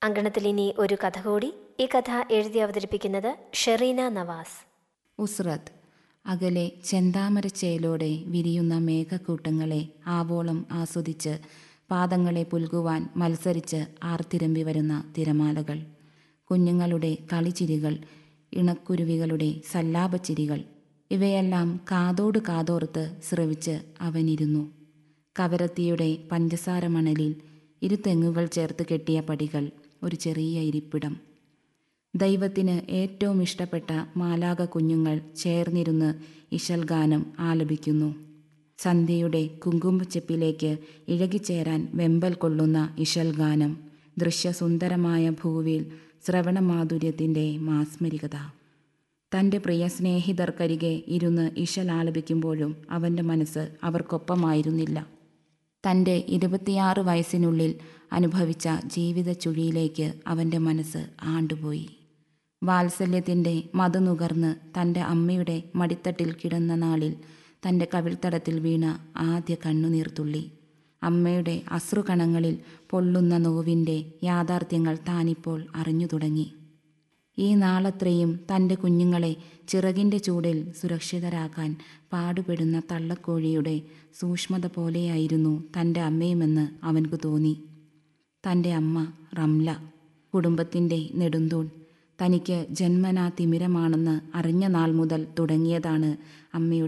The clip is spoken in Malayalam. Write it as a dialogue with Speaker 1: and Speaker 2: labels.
Speaker 1: അങ്കണത്തിലിനി ഒരു കഥ കൂടി. ഈ കഥ എഴുതി അവതരിപ്പിക്കുന്നത് ഷെറീന നവാസ്.
Speaker 2: ഉസ്രത്ത്. അകലെ ചെന്താമരച്ചേലോടെ വിരിയുന്ന മേഘക്കൂട്ടങ്ങളെ ആവോളം ആസ്വദിച്ച് പാദങ്ങളെ പുൽകുവാൻ മത്സരിച്ച് ആർത്തിരമ്പി വരുന്ന തിരമാലകൾ, കുഞ്ഞുങ്ങളുടെ കളിച്ചിരികൾ, ഇണക്കുരുവികളുടെ സല്ലാപച്ചിരികൾ, ഇവയെല്ലാം കാതോട് കാതോർത്ത് ശ്രവിച്ച് അവനിരുന്നു. കവരത്തിയുടെ പഞ്ചസാര മണലിൽ ഇരുതെങ്ങുകൾ ചേർത്ത് കെട്ടിയ പടികൾ, ഒരു ചെറിയ ഇരിപ്പിടം. ദൈവത്തിന് ഏറ്റവും ഇഷ്ടപ്പെട്ട മാലാക കുഞ്ഞുങ്ങൾ ചേർന്നിരുന്ന് ഇശൽഗാനം ആലപിക്കുന്നു. സന്ധ്യയുടെ കുങ്കുമച്ചെപ്പിലേക്ക് ഇഴകിച്ചേരാൻ വെമ്പൽ കൊള്ളുന്ന ഇശൽഗാനം, ദൃശ്യസുന്ദരമായ ഭൂവിൽ ശ്രവണമാധുര്യത്തിൻ്റെ മാസ്മരികത. തൻ്റെ പ്രിയ സ്നേഹിതർക്കരികെ ഇരുന്ന് ഇശൽ ആലപിക്കുമ്പോഴും അവൻ്റെ മനസ്സ് അവർക്കൊപ്പമായിരുന്നില്ല. തൻ്റെ 26 വയസ്സിനുള്ളിൽ അനുഭവിച്ച ജീവിത ചുഴിയിലേക്ക് അവൻ്റെ മനസ്സ് ആണ്ടുപോയി. വാത്സല്യത്തിൻ്റെ മധു നുകർന്ന് തൻ്റെ അമ്മയുടെ മടിത്തട്ടിൽ കിടന്ന നാളിൽ തൻ്റെ കവിൾത്തടത്തിൽ വീണ ആദ്യ കണ്ണുനീർത്തുള്ളി. അമ്മയുടെ അശ്രുകണങ്ങളിൽ പൊള്ളുന്ന നോവിൻ്റെ യാഥാർത്ഥ്യങ്ങൾ താനിപ്പോൾ അറിഞ്ഞു തുടങ്ങി. ഈ നാളത്രയും തൻ്റെ കുഞ്ഞുങ്ങളെ ചിറകിൻ്റെ ചൂടിൽ സുരക്ഷിതരാക്കാൻ പാടുപെടുന്ന തള്ളക്കോഴിയുടെ സൂക്ഷ്മത പോലെയായിരുന്നു തൻ്റെ അമ്മയുമെന്ന് അവൻക്ക് തോന്നി. തൻ്റെ അമ്മ റംല, കുടുംബത്തിൻ്റെ നെടുന്തൂൺ. തനിക്ക് ജന്മനാ തിമിരമാണെന്ന് അറിഞ്ഞ നാൾ മുതൽ തുടങ്ങിയതാണ് അമ്മയുടെ